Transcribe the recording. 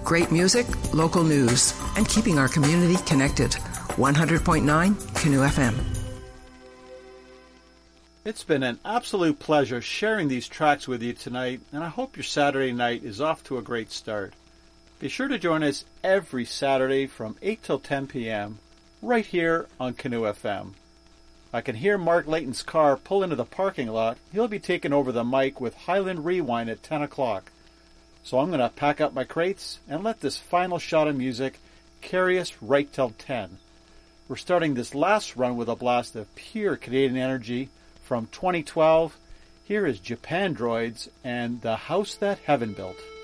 Great music, local news, and keeping our community connected. 100.9 Canoe FM. It's been an absolute pleasure sharing these tracks with you tonight, and I hope your Saturday night is off to a great start. Be sure to join us every Saturday from 8 till 10 p.m. right here on Canoe FM. I can hear Mark Layton's car pull into the parking lot. He'll be taking over the mic with Highland Rewind at 10 o'clock. So I'm going to pack up my crates and let this final shot of music carry us right till 10. We're starting this last run with a blast of pure Canadian energy from 2012. Here is Japan Droids and The House That Heaven Built.